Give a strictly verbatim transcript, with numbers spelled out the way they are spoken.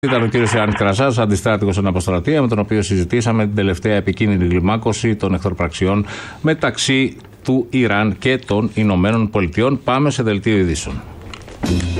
Ήταν ο κύριος Ιωάννης Κρασάς, αντιστράτηγος στην Αποστρατεία, με τον οποίο συζητήσαμε την τελευταία επικίνδυνη κλιμάκωση των εχθροπραξιών μεταξύ του Ιράν και των Ηνωμένων Πολιτειών. Πάμε σε δελτίο ειδήσεων.